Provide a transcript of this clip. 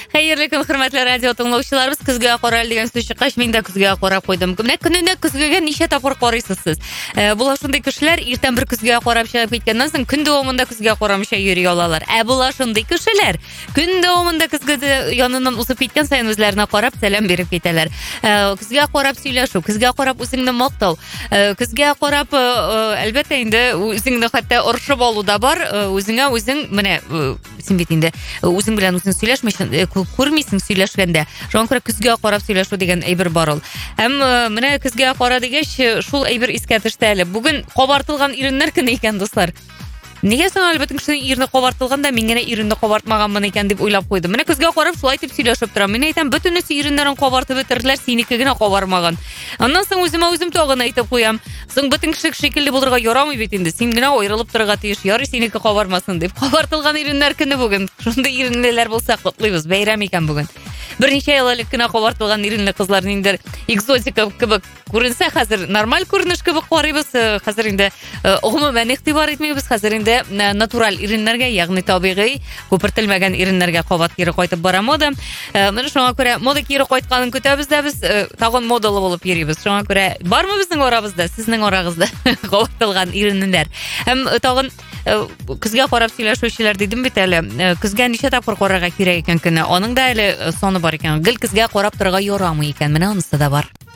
Хәерле көн, хөрмәтле радио тыңлаучыларыбыз. Көзгә карар дигән сүз чыккач, мин дә көзгә карап куйдым. Көненә көзгәгә ничә тапкыр карыйсыз сез? Була шундый кешеләр, иртән бер көзгә карап чыгып киткәннән соң көн дәвамында көзгә карамыйча йөри алалар. Була шундый кешеләр, көн дәвамында көзгә яныннан узып киткән сайын үзләренә карап сәлам биреп китәләр. Көзгә карап сөйләшү, көзгә карап үзеңне мактау, көзгә карап әлбәттә инде үзеңне хәтта орышып алу да бар. Үзеңә үзең менә син бит инде үзең белән үзең сөйләшмәсен, күрмисең сөйләшкәндә. Шуңа күрә көзгә карап сөйләшү дигән әйбер бар ул. Һәм менә көзгә кара дигәч, шул әйбер искә төште әле. Бүген кабартылган иреннәр көне икән, дуслар. Нигә соң әлбәттә кешенең ирне кабартылганда мин генә иренне кабартмаганмын икән дип уйлап куйдым. Менә көзгә карап шулай дип сөйләшеп торам. Мин әйтәм, бөтенесе иреннәрен кабартып бетерделәр, синеке генә кабармаган. Аннан соң үзем тагын әйтеп куям. Соң бөтен кеше шикелле булырга ярамый бит инде. Син генә аерылып торырга тиеш, ярый синеке кабармасын дип. Кабартылган иреннәр көне бүген. Шундый иренлеләр булса котлыйбыз. Бәйрәм икән бүген. Берничә ел элек кенә кабартылган иренле кызлар ниндер экзотика кебек күренсә, хәзер нормаль күренеш кебек карыйбыз. Хәзер инде гомумән игътибар итмәйбез. Хәзер инде натураль иреннәргә, ягъни табигый, күпертелмәгән иреннәргә кабат кире кайтып бара мода. Менә шуңа күрә мода кире кайтканын көтәбез дә без, тагын модалы булып йөрибез. Шуңа күрә бармы безнең арабызда, сезнең арагызда кабартылган иреннәр? Һәм тагын көзгә карап сөйләшүчеләр дидем бит әле. Көзгә ничә тапкыр карарга кирәк икән көне. Аның да әле соны бар икән. Гел көзгә карап торырга ярамый икән. Менә анысы да бар.